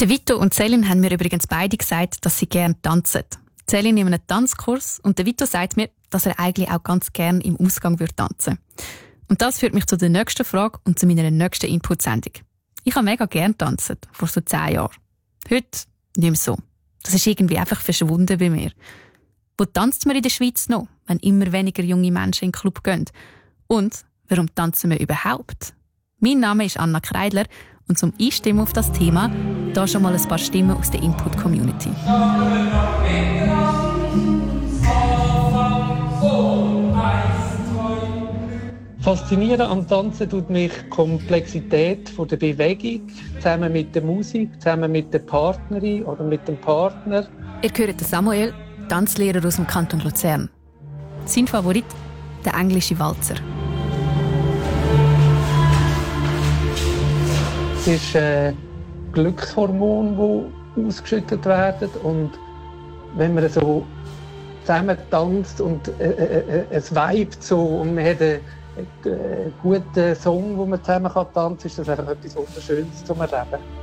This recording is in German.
Der Vito und Celine haben mir übrigens beide gesagt, dass sie gerne tanzen. Celine in einem Tanzkurs und der Vito sagt mir, dass er eigentlich auch ganz gerne im Ausgang tanzen würde. Und das führt mich zu der nächsten Frage und zu meiner nächsten Input-Sendung. Ich habe mega gerne tanzen, vor so 10 Jahren. Heute nicht mehr so. Das ist irgendwie einfach verschwunden bei mir. Wo tanzt man in der Schweiz noch, wenn immer weniger junge Menschen in den Club gehen? Und warum tanzen wir überhaupt? Mein Name ist Anna Kreidler und zum Einstimmen auf das Thema da schon mal ein paar Stimmen aus der Input-Community. Faszinieren am Tanzen tut mich die Komplexität der Bewegung, zusammen mit der Musik, zusammen mit der Partnerin oder mit dem Partner. Ihr hört Samuel, Tanzlehrer aus dem Kanton Luzern. Sein Favorit, der englische Walzer. Es ist Glückshormone, die ausgeschüttet werden. Und wenn man so zusammen tanzt und es vibet so und man hat einen guten Song, den man zusammen tanzen kann, ist das einfach etwas Wunderschönes zum Erleben.